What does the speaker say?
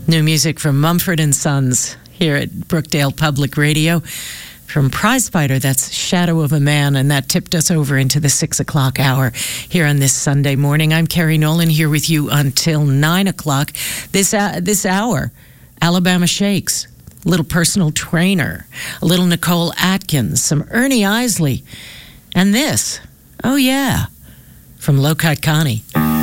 New music from Mumford & Sons here at Brookdale Public Radio. From Prizefighter, that's Shadow of a Man, and that tipped us over into the 6 o'clock hour here on this Sunday morning. I'm Carrie Nolan here with you until 9 o'clock. This hour, Alabama Shakes, a little personal trainer, a little Nicole Atkins, some Ernie Isley, and this, oh yeah, from Low Cut Connie.